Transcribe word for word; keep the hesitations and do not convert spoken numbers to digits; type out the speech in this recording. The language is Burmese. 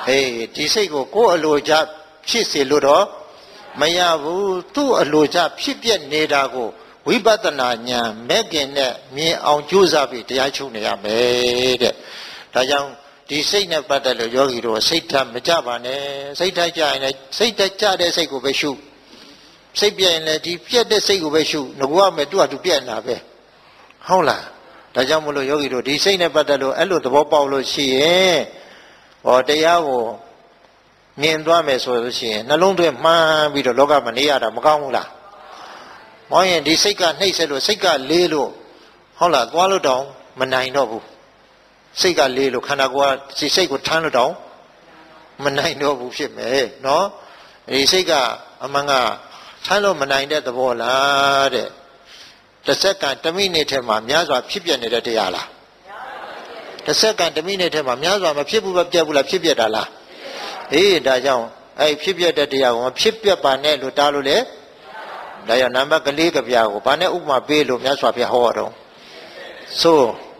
အေးဒီစိတ်ကိုကိုယ်အလိုချဖြစ်စေလို့တော့မရဘူးသူ့အလိုချဖြစ်ပြနေတာကိုဝိပဿနာဉာဏ်မဲ့ခင်နဲ့မြင်အောင်ကြိုးစားပြီးတရားချုပ်နေရမယ်တဲ့ဒါကြောင့်ဒီစိတ်နဲ့ပတ်သက်လို့ယောဂီတို့စိတ်ဓာတ်မကြပါနဲ့စိတ်ဓာတ်ကြရင်လည်းစိတ်ဓာတ်ကြတဲ့စိတ်ကိုပဲရှုစိတ်ပြည့်ရင်လည်းဒီပြည့်တဲ့စိတ်ကိုပဲရှုငကူရမယ်သူ့ဟာသူပြည့်နေတာပဲဟုတ်လားဒါကြောင့်မလို့ယောဂီတို့ဒီစိတ်နဲ့ပတ်သက်လို့အဲ့လိုသဘောပေါက်လို့ရှိရင်ဟောတရားကိုမြင်သွားမယ်ဆိုလို့ရှိရင်နှလုံးသွင်းမှန်းပြီးတော့လောကမှာနေရတာမကောင်းဘူးလားမောင်းရင်ဒီစိတ်ကနှိမ့်ဆက်လို့စိတ်ကလေးလို့ဟုတ်လားသွားလို့တောင်မနိုင်တော့ဘူးစိတ်ကလေးလို့ခန္ဓာကိုယ်ကစိတ်ကိုထမ်းလို့တောင်မနိုင်တော့ဘူးဖြစ်မယ်နော်ဒီစိတ်ကအမှန်ကထမ်းလို့မနိုင်တဲ့သဘောလားတဲ့တစ်စက္ကန့်တစ်မိနစ်ထဲမှာများစွာဖြစ်ပြနေတဲ့တရားလားတစ်စက္ကန့်တစ်မိနစ်ထဲမှာများစွာမဖြစ်ဘူးပဲပြတ်ဘူးလားဖြစ်ပြတာလားအေးဒါကြောင့်အဲ့ဖြစ်ပြတဲ့တရားကိုမဖြစ်ပြပါနဲ့လို့တားလို့လေဒါကြောင့်နံပါတ်ကလေးကပြားကိုဘာနဲ့ဥပမာပေးလို့မြတ်စွာဘုရားဟောတော့ဆို